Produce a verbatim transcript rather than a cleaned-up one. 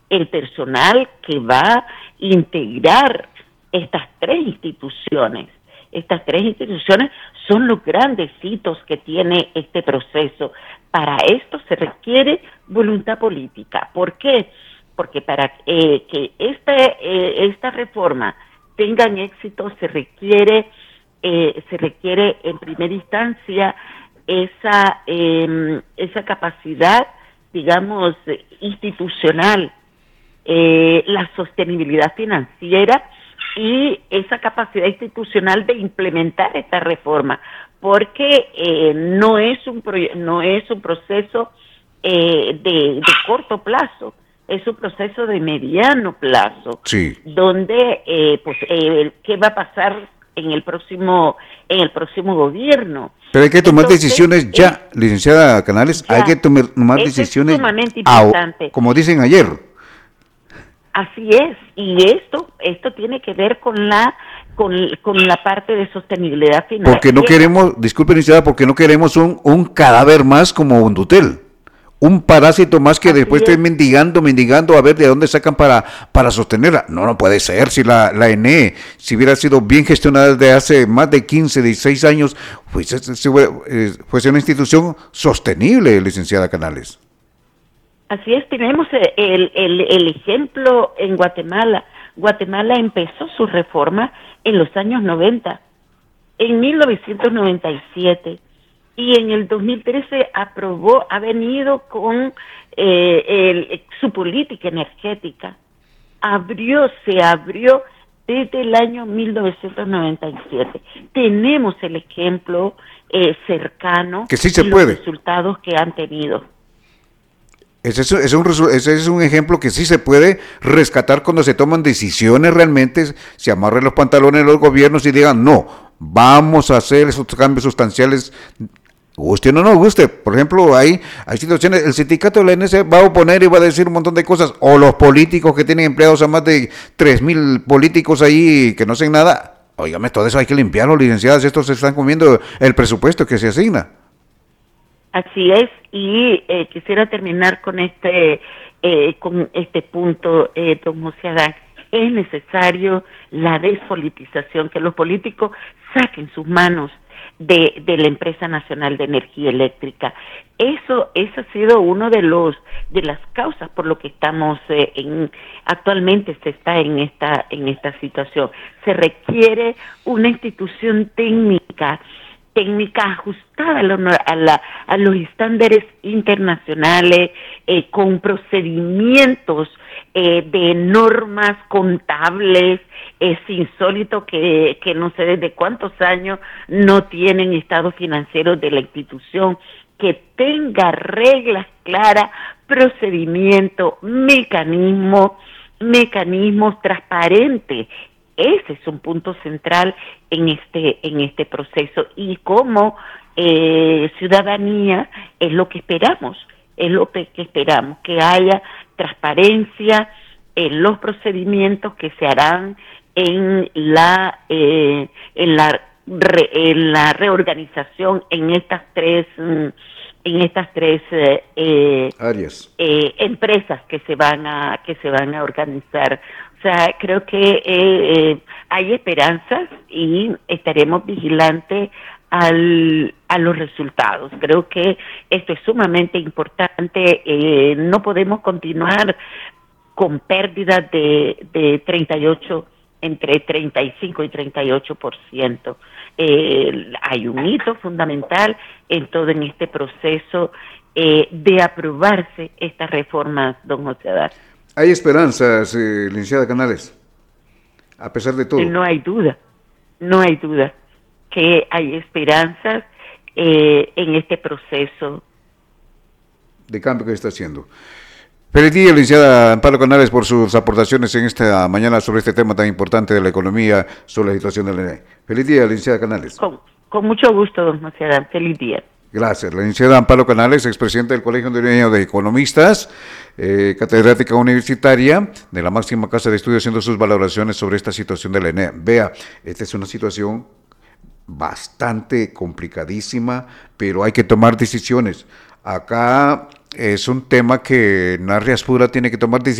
el personal que va a integrar estas tres instituciones. Estas tres instituciones son los grandes hitos que tiene este proceso. Para esto se requiere voluntad política. ¿Por qué? Porque para eh, que esta, eh, esta reforma tenga éxito se requiere, eh, se requiere en primera instancia esa, eh, esa capacidad, digamos, institucional, eh, la sostenibilidad financiera y esa capacidad institucional de implementar esta reforma, porque eh, no es un proye- no es un proceso eh, de, de corto plazo, es un proceso de mediano plazo, sí, donde eh, pues eh, qué va a pasar en el próximo en el próximo gobierno. pero hay que tomar Entonces, decisiones ya, es, licenciada Canales, ya, hay que tomar, tomar eso es decisiones, sumamente a- importante. como dicen ayer. Así es, y esto esto tiene que ver con la con, con la parte de sostenibilidad financiera. Porque no queremos, disculpe, licenciada, porque no queremos un, un cadáver más como Undutel. Un parásito más que Así después es. esté mendigando, mendigando a ver de dónde sacan para, para sostenerla. No, no puede ser. Si la, la E N E, si hubiera sido bien gestionada desde hace más de quince, dieciséis años, fuese, fuese una institución sostenible, licenciada Canales. Así es, tenemos el, el, el ejemplo en Guatemala. Guatemala empezó su reforma en los años noventa, en mil novecientos noventa y siete, y en el dos mil trece aprobó, ha venido con eh, el, su política energética. Abrió, se abrió desde el año mil novecientos noventa y siete. Tenemos el ejemplo eh, cercano que sí se y los puede. resultados que han tenido. Ese es, es un, ese es un ejemplo que sí se puede rescatar cuando se toman decisiones realmente, se amarren los pantalones los gobiernos y digan, no, vamos a hacer esos cambios sustanciales, guste o no nos guste. Por ejemplo, hay, hay situaciones, el sindicato de la E N E va a oponer y va a decir un montón de cosas, o los políticos que tienen empleados a más de tres mil políticos ahí que no hacen nada. Óigame, todo eso hay que limpiarlo, licenciadas, estos se están comiendo el presupuesto que se asigna. Así es, y eh, quisiera terminar con este eh, con este punto, eh, don José Adán. Es necesario la despolitización, que los políticos saquen sus manos de, de la empresa nacional de energía eléctrica. Eso, eso ha sido uno de los de las causas por lo que estamos eh, en actualmente se está en esta en esta situación. Se requiere una institución técnica técnica ajustada a, lo, a, la, a los estándares internacionales, eh, con procedimientos eh, de normas contables. Es insólito que, que no sé desde cuántos años no tienen estado financiero de la institución, que tenga reglas claras, procedimiento, mecanismo, mecanismos transparentes. Ese es un punto central en este en este proceso, y como eh, ciudadanía es lo que esperamos, es lo que esperamos, que haya transparencia en los procedimientos que se harán en la eh, en la re, en la reorganización en estas tres en estas tres eh, eh, áreas, eh, empresas que se van a que se van a organizar. O sea, creo que eh, eh, hay esperanzas y estaremos vigilantes al, a los resultados. Creo que esto es sumamente importante. Eh, no podemos continuar con pérdidas de, de treinta y ocho, entre treinta y cinco y treinta y ocho por ciento. Eh, hay un hito fundamental en todo en este proceso eh, de aprobarse estas reformas, don José Adán. Hay esperanzas, eh, licenciada Canales, a pesar de todo. No hay duda, no hay duda que hay esperanzas eh, en este proceso de cambio que está haciendo. Feliz día, licenciada Amparo Canales, por sus aportaciones en esta mañana sobre este tema tan importante de la economía, sobre la situación de la E N E. Feliz día, licenciada Canales. Con, con mucho gusto, don José Adán. Feliz día. Gracias. La licenciada Amparo Canales, expresidenta del Colegio Hondureño de Economistas, eh, catedrática universitaria de la máxima casa de estudios, haciendo sus valoraciones sobre esta situación de la E N E. Vea, esta es una situación bastante complicadísima, pero hay que tomar decisiones. Acá es un tema que Narrias Pura tiene que tomar decisiones.